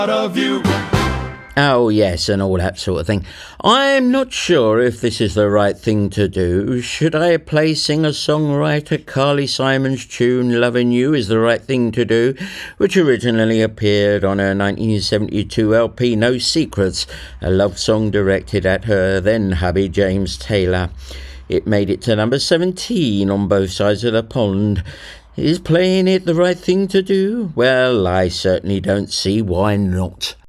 of you. Oh, yes, and all that sort of thing. I'm not sure if this is the right thing to do. Should I play singer-songwriter Carly Simon's tune Lovin' You is the right thing to do, which originally appeared on her 1972 LP No Secrets, a love song directed at her then hubby James Taylor. It made it to number 17 on both sides of the pond. Is playing it the right thing to do? Well, I certainly don't see why not.